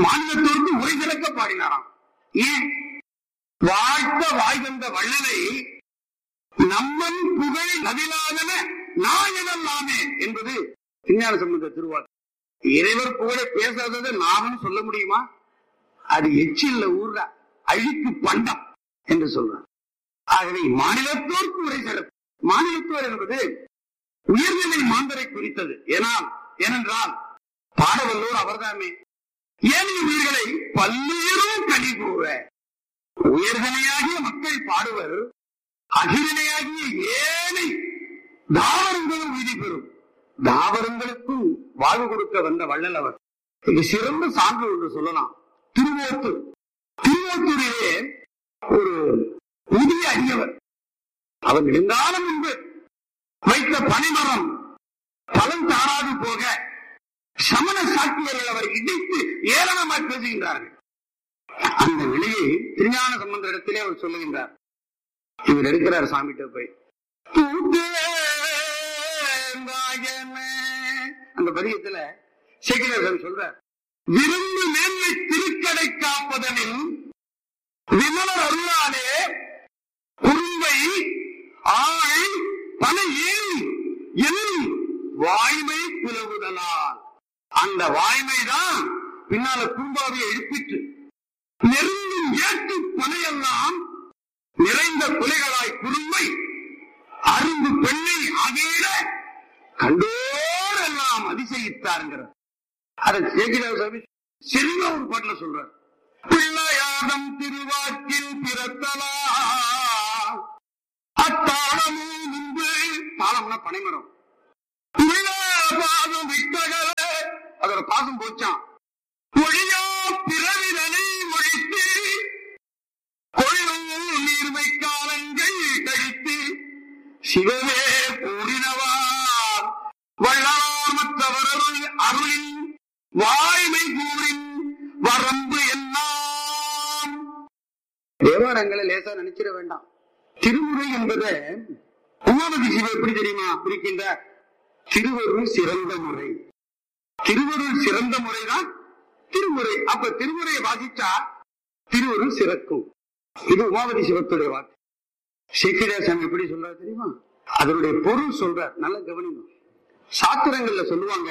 மாநிலத்தோருக்கு உரை சிறக்க பாடினாராம். ஏன்? வாழ்த்த வாய் வந்த வள்ளலை நம்மன் புகழ் நதிலாதன நாயனல்லாமே என்பது திருஞான சம்பந்த திருவாக்கு. இறைவர் புகழை பேசாததை நாமும் சொல்ல முடியுமா? அது எச்சில்ல ஊர்ல அழிக்கு பண்டம் என்று சொல்றார். ஆகவே மாநிலத்தோருக்கு உரை சிறப்பு. மாநிலத்தோர் என்பது உயர்நிலை மாந்தரை குறித்தது. ஏனென்றால் பாடவல்லோர் அவர்தாமே. ஏனைய உயிர்களை பல்லுயிரும் கனி கூற உயர்கனையாகிய மக்கள் பாடுவர், அகிலனையாகிய ஏனை தாவரங்களும் உறுதி பெறும். தாவரங்களுக்கும் வாழ்வு கொடுக்க வந்த வள்ளல் அவர். இது சிறந்த சான்று என்று சொல்லலாம். திருவோத்தூர், திருவோத்தூரிலே ஒரு புதிய அறியவர். அவர் நெடுங்காலம் முன்பு வைத்த பனைமரம் பலன் தாராது போக சமண சாக்கியர்கள் அவரை இடித்து ஏளனமாக பேசுகின்றார்கள். அந்த நிலையை திருஞான சம்பந்த இடத்திலே அவர் சொல்லுகின்றார். இவர் எடுக்கிறார் சாமிகிட்ட போய், அந்த பதியத்துல சேக்கிழார் சொல்றார், விரும்பு மேன்மை திருக்கடை காப்பதனில் விமலர் அருளாலே குறும்பை ஆள் பல ஏறி என்னும் வாய்மை புலவுதலால். அந்த வாய்மைதான் பின்னால பூம்பாவை எழுப்பிட்டு நெருங்கும் ஏற்று பனையெல்லாம் நிறைந்த குலைகளாய் குறும்பை அரும்பு பெண்ணை அகேட கண்டோர் எல்லாம் அதிசயித்தாருங்கிறார். அதை சேக்கிழார் சாமி சிறிய ஒரு பாட்டுல சொல்றார். பிள்ளையாதம் திருவாக்கில் பிறத்தலா அத்தாளமும் முன்பு, தாளம்னா பனைமரம், பாதம் விட்டகல அதோட பாசம் போச்சான். ஒழியா பிறவிதனை ஒழித்து கொள்ளும் நீர்மை காலங்கள் கழித்து சிவமே கூறினவார் வள்ளலார் மற்றவர் அருளின் வாய்மை கூறின் வரம்பு எல்லாம். தேவாரங்களை லேசா நினைச்சிட வேண்டாம். திருமுறை என்பதை உமாபதி சிவம் எப்படி தெரியுமா பிரிக்கின்றார்? திருவருள் சிறந்த முறை. திருவருள் சிறந்த முறைதான் திருமுறை. அப்ப திருமுறையை வாசிச்சா திருவருள் சிறக்கும். இது உமாபதி சிவத்துடைய வாக்கு. சேக்கிழார் சாமி எப்படி சொல்றாரு தெரியுமா? அதனுடைய பொருள் சொல்றார். நல்ல கவனிக்கும். சாத்திரங்கள்ல சொல்லுவாங்க,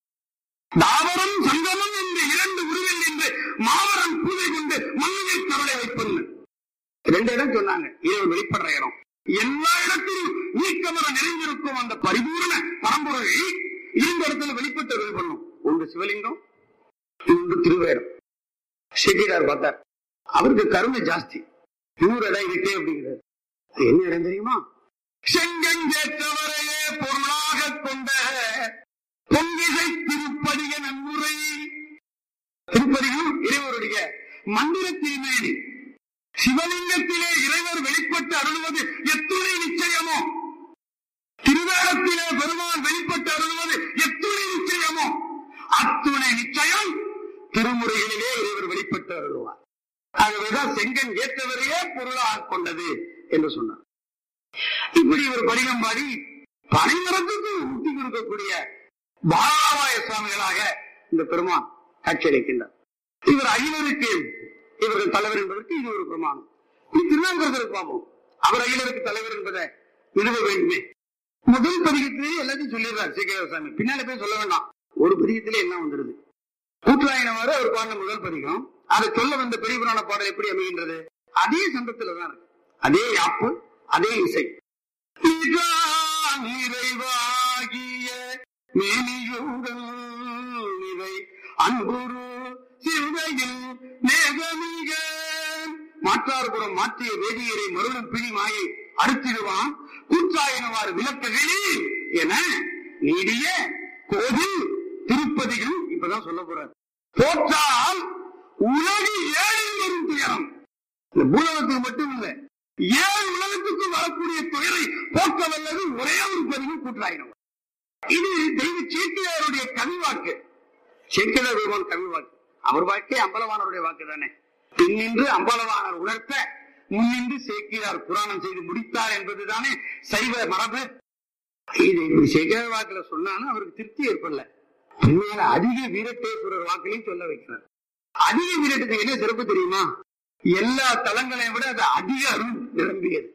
தாவரம் சங்கமம் என்று இரண்டு உருவில் என்று மாவரம் பூஜை கொண்டு மண்ணில் கவலை வைப்பது. ரெண்டு இடம் சொன்னாங்க. இறைவன் வெளிப்படுற இடம். எல்லா இடத்திலும் நீக்கமர நிறைந்திருக்கும் அந்த பரிபூர்ண பரம்பொருளை இந்த இடத்துல வெளிப்பட்ட வெளிப்படணும். ஒன்று சிவலிங்கம், இன்னொன்று திருவேடம். சேக்கிழார் பார்த்தார். அவருக்கு கருணை ஜாஸ்தி. இன்னொரு இடம் இருக்கே அப்படிங்கிறார். என்ன இடம் தெரியுமா? செங்கஞ்சேற்றவரையே பொருளாக கொண்ட பொங்கிசை திருப்பதிக நன்முறை. திருப்பதியும் இறைவருடைய மந்திர திருமேனி. சிவலிங்கத்திலே இறைவர் வெளிப்பட்டு அருள்வது எத்துணை நிச்சயமோ, திருவேடத்திலே பெருமான் வெளிப்பட்டு அருள்வது எத்துணை நிச்சயமோ, அத்துணை நிச்சயம் திருமுறைகளிலே இறைவர் வெளிப்பட்டு அருள்வார். ஆகவேதான் செங்கன் ஏற்றவரையே பொருளாக கொண்டது என்று சொன்னார். இப்படி இவர் படிகம் பாடி பனைமரத்துக்கு ஊட்டி கொடுக்கக்கூடிய பாலாவாய சுவாமிகளாக இந்த பெருமான் காட்சியளிக்கின்றார். இவர் அகிலருக்கு இவர்கள் தலைவர் என்பதற்கு இது ஒரு பிரமாணம். திருநாங்கரசருக்கு பார்ப்போம். அவர் அகிலருக்கு தலைவர் என்பதை நிறுவ வேண்டுமே. முதல் பதிகத்திலேயே எல்லாத்தையும் சொல்லிடுறார் சேக்கிழார் சாமி. பின்னால போய் சொல்ல வேண்டாம். ஒரு பதிகத்திலே என்ன வந்துடுது. கூட்டுராயினவாறு அவர் பாடின முதல் பதிகம். அதை சொல்ல வந்த பெரிய புராண பாடல் எப்படி அமைகின்றது? அதே சந்தத்துலதான் இருக்கு. அதே யாப்பு, அதே இசை. நிறைவாகிய மேனியுங்கள் இவை அன்புரு சிந்தையில் நேகமிக மாற்றார்புறம் மாற்றிய வேதியரை மருளும் பிடி மாயை அறுத்திடுவான் கூற்றாயினவாறு விளக்குகளே என நீடிய கோது திருப்பதிகள் இப்பதான் சொல்ல போறார். போற்றால் உலகு ஏழில் வரும் துயரம். இந்த பூலகத்துக்கு மட்டும் இல்லை, ஏழு உலகத்துக்கு வரக்கூடிய துயரை போக்க வல்லது ஒரே ஒரு பதிவு கூற்றாயினவார். இது தெய்வ சேக்கிழாருடைய கவிவாக்கு. சேக்கிழார் பெருமான் கவிவாக்கு. அவர் வாக்கே அம்பலவானருடைய வாக்கு தானே. பின்னின்று அம்பலவானர் உணர்த்த முன்னின்று சேக்கிழார் புராணம் செய்து முடித்தார் என்பதுதானே சைவ மரபு. இது இப்படி சேக்கிழார் வாக்குல சொன்னாலும் அவருக்கு திருப்தி ஏற்படல. பின்னால அதிக வீரட்டேஸ்வரர் வாக்கிலையும் சொல்ல வைக்கிறார். அதிக வீரத்துக்கு என்ன சிறப்பு தெரியுமா? எல்லா தலங்களையும் விட அது அதிக அருள் நிரம்பியது.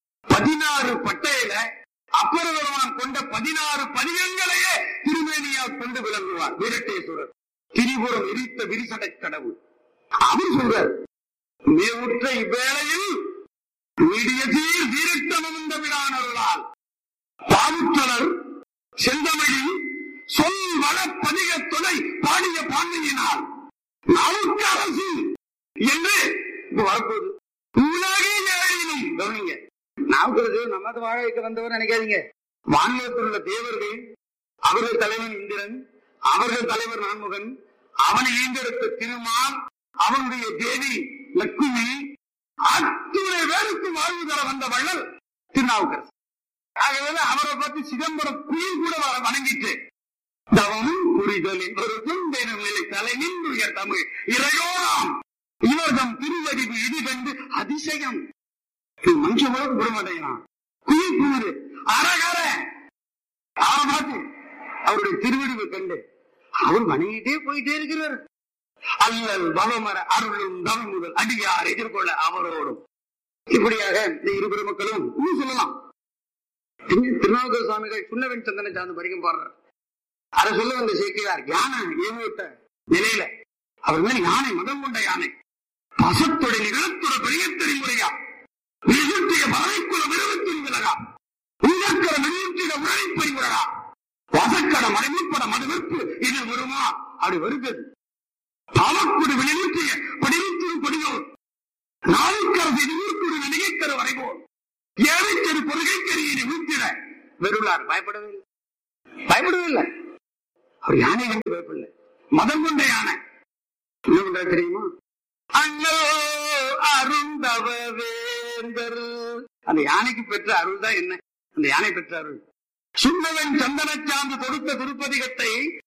16 பட்டையில அப்பர் பெருமான் கொண்ட 16 பதிகங்களையே திருமேனியால் கொண்டு விளங்குவார் வீரட்டேஸ்வரர். திரிபுரம் எரித்த விரிசடை கடவுள். அவர் சொல்றார், மேவுற்ற இவ்வேளையில் நீடிய சீர் வீரட்டமந்த விழானருளால் பாவுற்றலர் செந்தமிழில் சொல் வள பதிக துணை பாடிய பாண்டியினால் நாவுக்கு அரசு என்று வரப்போது உலகே ஏழினும் கவனிங்க. நாவுக்கு நமது வாழ வைக்க வந்தவர் நினைக்காதீங்க. வானிலத்தில் உள்ள தேவர்கள், அவர்கள் தலைவன் இந்திரன், அவர்கள் தலைவர் நான்முகன், அவனை ஈண்டெடுத்த திருமால், அவனுடைய தேவி லக்குமி, அத்துணை பேருக்கு வாழ்வு தர வந்த வள்ளல் திருநாவுக்கரசு. ஆகவே அவரை பற்றி சிதம்பரம் குயில் கூட வணங்கிட்டு தவமும் புரிதலின் ஒரு துன்பெனும் நிலை தலை நின்று தமிழ் இறையோராம் இவர்தம் திருவடிவு இடி கண்டு அதிசயம். மனுஷனோடு விடமாட்டேங்கிறான். குயில் கூறு அரகர அவரை பார்த்து அவருடைய திருவடிவை கண்டு அவர் வணங்கிட்டே போயிட்டே இருக்கிறார். அல்லல் பவமர அருளும் தவம் முதல் அடியார் எதிர்கொள்ள அவரோடும். இப்படியாக இந்த இரு பெருமக்களும் சொல்லலாம். திருநாவுக்கர சுவாமிகள் சுண்ணவெண் சந்தன சார்ந்து படிக்கும் பாடுறார். அதை சொல்ல வந்த சேர்க்கிறார். யானை ஏவிட்ட நிலையில அவர் மேல் யானை மதம் கொண்ட யானை பசத்துடைய நிகழத்துட பெரிய தெரிமுறையா நிகழ்த்திய மறைக்குள்ள விருவத்தின் விலகா உங்கக்கர நிகழ்த்திய உடலை பறிமுறா வசக்கட மறைமுற்பட மது வெறுப்பு இது வருமா அப்படி வருகிறது. அவக்குடு வெளிநிறுத்திய படிவித்திரு கொடியோர் நாளுக்கரசு நிகழ்த்துடைய நிகைக்கர வரைவோர் ஏழைச்செரு பொருகைக்கரியை வீழ்த்திட வெறுளார். பயப்படவே இல்லை, பயப்படவே இல்லை. அவர் யானை கண்டு பயப்படல. மதம் கொண்ட யானை என்ன பண்ற தெரியுமா? அண்ணோ அருந்தவ வேந்தர். அந்த யானைக்கு பெற்ற அருள் தான் என்ன? அந்த யானை பெற்ற அருள் சுண்ணவன் சந்தன சார்ந்து தொடுத்த திருப்பதிகத்தை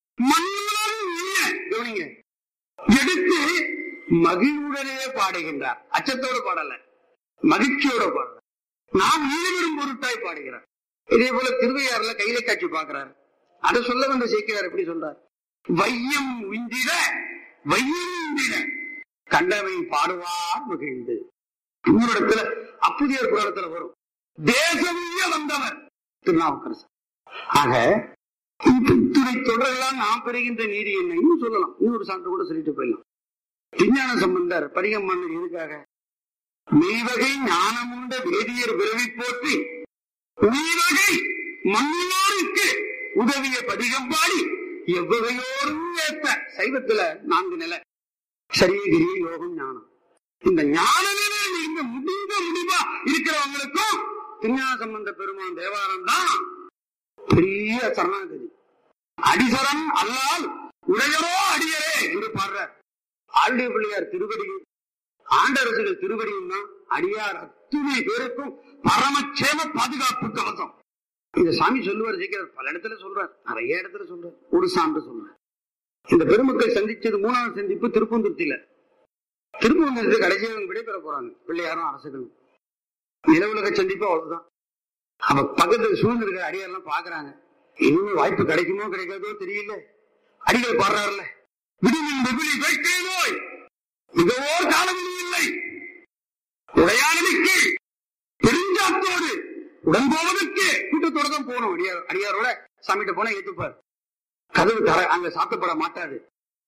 கவனிங்க எடுத்து மகிழ்வுடனே பாடுகின்றார். அச்சத்தோடு பாடல, மகிழ்ச்சியோட பாடல. நாம் ஈடுபடும் பொருட்டாய் பாடுகிறார். இதே போல திருவையாறுல கையில காட்சி பார்க்கிறார். அதை சொல்ல வந்து சேர்க்கிறார். எப்படி சொல்றார்? வையம் உந்திட வையம் உந்திட கண்டவை பாடுவார் மகிழ்ந்து. இன்னொரு இடத்துல அப்புதியர் புராணத்துல வரும். தேசமிய வந்தவர் திருநாவுக்கரசு. ஆக துணை தொடரெல்லாம் நாம் பெறுகின்ற நீதி என்ன இன்னும் சொல்லலாம். இன்னொரு சான்று கூட சொல்லிட்டு போயிடலாம். விஞ்ஞான சம்பந்தர் பதிகம் மன்னர் எதுக்காக மெய்வகை ஞானமுண்ட வேதியர் விரவி போற்றி நீவகை மண்ணினோருக்கு உதவிய பதிகம் பாடி எவ்வகையோரும் ஏற்ற சைவத்துல 4 நிலை சரியகிரி யோகம் ஞானம். இந்த ஞான நிலையில் இருந்து முடிவா இருக்கிறவங்களுக்கும் விஞ்ஞான சம்பந்த பெருமான் தேவாரம் தான் பெரிய சரணாகதி. அடிசரம் அல்லால் உடையரோ அடியரே என்று பாடுறார். ஆளுடைய பிள்ளையார் திருவடியும் ஆண்டரசுகள் திருவடியும் தான் அடியார் அத்துணை பேருக்கும் பரமட்சேம பாதுகாப்பு கவசம். இந்த சாமி சொல்லுவார். சீக்கிரம் பல இடத்துல சொல்றார், நிறைய இடத்துல சொல்றார். ஒரு சான்று சொல்றார். இந்த பெருமக்கள் சந்திச்சது 3வது சந்திப்பு திருப்பந்துருத்தில. திருப்பந்துருத்தி கடைசியாக விடைபெற போறாங்க பிள்ளையாரும் அரசுகளும். நிலவுலக சந்திப்பு அவ்வளவுதான். அவ பக்கத்துல சூழ்ந்து இருக்கிற அடியாரெல்லாம் பாக்குறாங்க. இன்னும் வாய்ப்பு கிடைக்குமோ கிடைக்காதோ தெரியல. அடிகள் பாடுறாருல, விடுமின் வெகுளி வைக்கை நோய் மிகவோர் காலம் இல்லை உடையானதுக்கு பெருஞ்சாத்தோடு உடன் போவதற்கு கூட்டத்தோட தான் போகணும். அடியாரோட சாமிகிட்ட போனா ஏத்துப்பார். கதவு அங்க சாத்தப்பட மாட்டாது.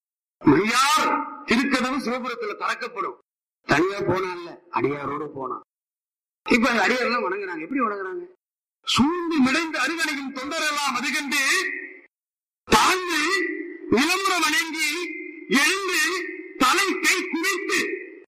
மணியார் திருக்கதவு சிவபுரத்துல திறக்கப்படும். தனியா போனா இல்ல, அடியாரோட போனா. இப்ப அந்த அடியாரெல்லாம் வணங்குறாங்க. எப்படி வணங்குறாங்க? சூழ்ந்து மிடைந்து அருகணையும் தொண்டரெல்லாம் அது கண்டு தாழ்ந்து நிலமுற வணங்கி எழுந்து தலை கை குவித்து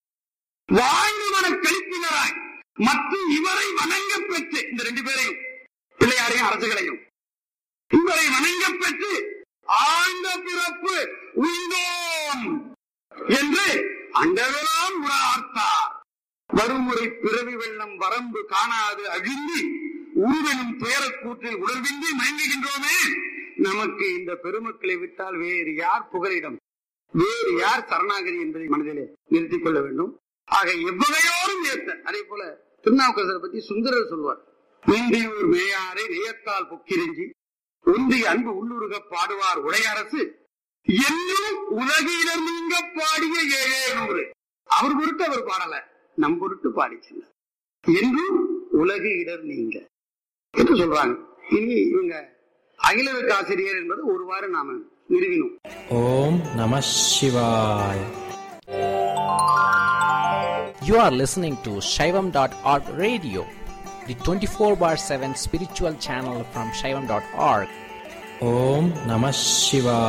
வாழ்ந்து மன கழிப்பினராய் மற்றும் இவரை வணங்க பெற்று, இந்த 2 பேரையும் பிள்ளையாரையும் அரசுகளையும் இவரை வணங்க பெற்று ஆழ்ந்த பிறப்பு உயிர்ந்தோம் என்று அண்டவெல்லாம் உரார்த்தார். வருமுறை பிறவி வெள்ளம் வரம்பு காணாது அழிந்து உருவெனும் துயரக்கூற்றில் உணர்வின்றி மயங்குகின்றோமே. நமக்கு இந்த பெருமக்களை விட்டால் வேறு யார் புகலிடம், வேறு யார் சரணாகதி என்பதை மனதிலே நிறுத்திக் கொள்ள வேண்டும். ஆக எவ்வகையோரும் ஏற்ற. அதே போல திருநாவுக்கரசரை பற்றி சுந்தரர் சொல்வார். மீண்டியூர் மேயாரை நேயத்தால் பொக்கிரிஞ்சி ஒன்றிய அன்பு உள்ளுருக பாடுவார் உடையரசு என்னும் உலகினர் நீங்க பாடிய 700. அவர் பொருட்டு அவர் பாடல, நம் பொருட்டு பாடிச்சுங்க. என்றும் உலகு இடர் நீங்க என்று சொல்றாங்க. இனி இவங்க அகிலருக்கு ஆசிரியர் என்பது ஒருவாறு நாம நிறுவினோம். ஓம் நம சிவாய. You are listening to Shaivam.org radio, the 24/7 spiritual channel from Shaivam.org. Om Namah Shivaya.